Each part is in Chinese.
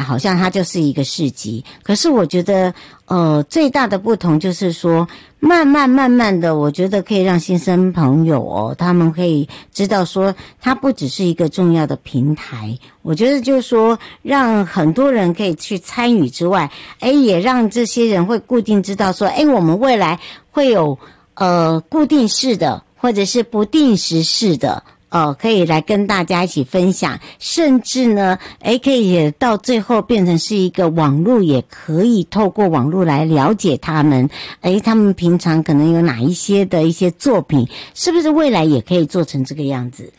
好像它就是一个市集。可是我觉得最大的不同就是说慢慢的，我觉得可以让新生朋友他们可以知道说它不只是一个重要的平台。我觉得就是说让很多人可以去参与之外，也让这些人会固定知道说我们未来会有固定式的或者是不定时式的可以来跟大家一起分享，甚至呢可以也到最后变成是一个网络，也可以透过网络来了解他们他们平常可能有哪一些的一些作品，是不是未来也可以做成这个样子？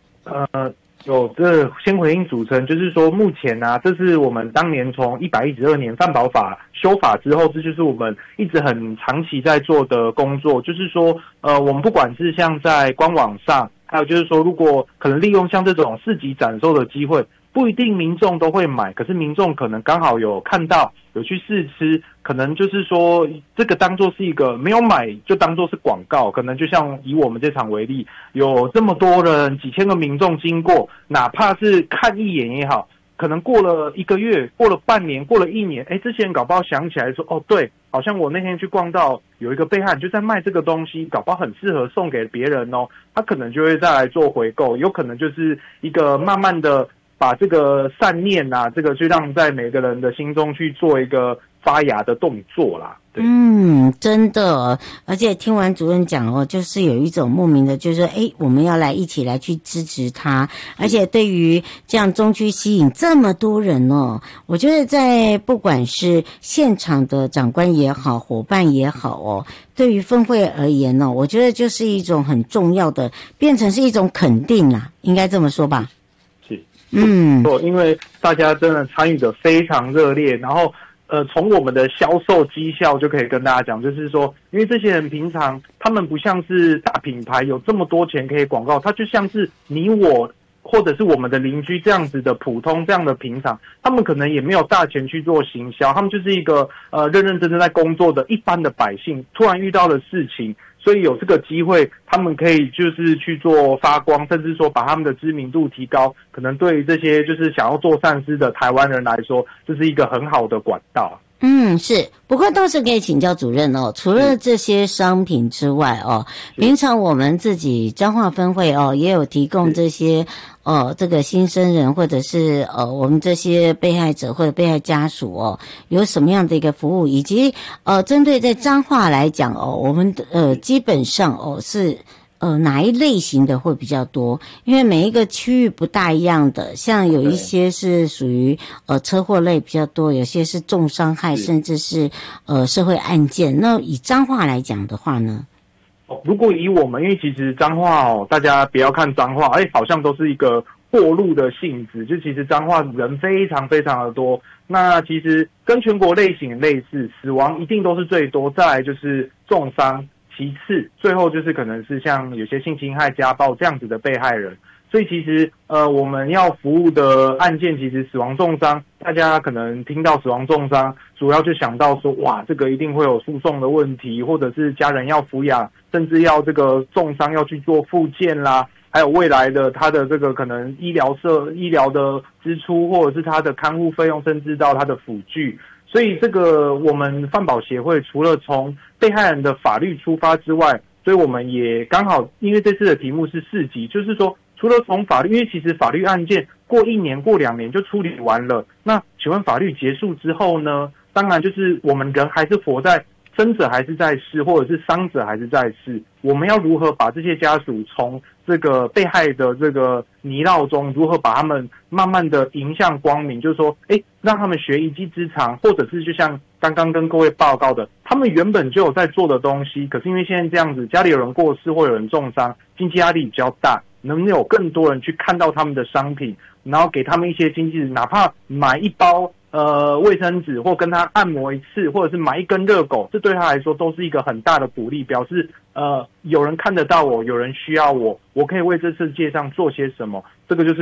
这先回应主持人，就是说目前啊，这是我们当年从112年犯保法修法之后，这就是我们一直很长期在做的工作，就是说我们不管是像在官网上，还有就是说如果可能利用像这种市集展售的机会，不一定民众都会买，可是民众可能刚好有看到有去试吃，可能就是说这个当作是一个没有买就当作是广告，可能就像以我们这场为例，有这么多人几千个民众经过，哪怕是看一眼也好，可能过了1个月，过了半年，过了1年，这些人搞不好想起来说对，好像我那天去逛到有一个被害人就在卖这个东西，搞不好很适合送给别人他可能就会再来做回购，有可能就是一个慢慢的把这个善念啊，这个去让在每个人的心中去做一个发芽的动作啦。对， 真的，而且听完主任讲就是有一种莫名的，就是说我们要来一起来去支持他，而且对于这样中区吸引这么多人我觉得在不管是现场的长官也好，伙伴也好对于分会而言我觉得就是一种很重要的，变成是一种肯定啦，应该这么说吧。 因为大家真的参与的非常热烈，然后从我们的销售绩效就可以跟大家讲，就是说因为这些人平常他们不像是大品牌有这么多钱可以广告，他就像是你我或者是我们的邻居这样子的普通这样的平常，他们可能也没有大钱去做行销，他们就是一个认认真真在工作的一般的百姓，突然遇到了事情，所以有这个机会他们可以就是去做发光，甚至说把他们的知名度提高，可能对于这些就是想要做善事的台湾人来说，这是一个很好的管道。 是，不过倒是可以请教主任除了这些商品之外平常我们自己彰化分会也有提供这些这个新生人或者是我们这些被害者或者被害家属有什么样的一个服务，以及针对在彰化来讲我们基本上是哪一类型的会比较多？因为每一个区域不大一样的，像有一些是属于车祸类比较多，有些是重伤害，甚至是社会案件。那以彰化来讲的话呢？ 如果以我们，因为其实彰化大家不要看彰化，好像都是一个过路的性质，就其实彰化人非常非常的多。那其实跟全国类型类似，死亡一定都是最多，再来就是重伤。其次，最后就是可能是像有些性侵害、家暴这样子的被害人，所以其实我们要服务的案件，其实死亡重伤，大家可能听到死亡重伤，主要就想到说，哇，这个一定会有诉讼的问题，或者是家人要抚养，甚至要这个重伤要去做复健啦，还有未来的他的这个可能医疗的支出，或者是他的看护费用，甚至到他的辅具。所以这个我们犯保协会除了从被害人的法律出发之外，所以我们也刚好因为这次的题目是市集，就是说除了从法律，因为其实法律案件过1年过2年就处理完了，那请问法律结束之后呢，当然就是我们人还是活在，生者还是在世，或者是伤者还是在世，我们要如何把这些家属从这个被害的这个泥淖中，如何把他们慢慢的迎向光明，就是说让他们学一技之长，或者是就像刚刚跟各位报告的，他们原本就有在做的东西，可是因为现在这样子，家里有人过世或有人重伤，经济压力比较大，能不能有更多人去看到他们的商品，然后给他们一些经济，哪怕买一包卫生纸，或跟他按摩一次，或者是买一根热狗，这对他来说都是一个很大的鼓励，表示有人看得到我，有人需要我，我可以为这世界上做些什么，这个就是